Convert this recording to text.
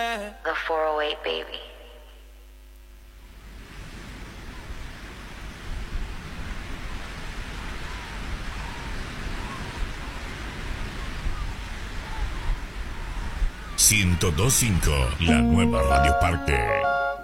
The 408 baby. .25, la nueva Radio Parque.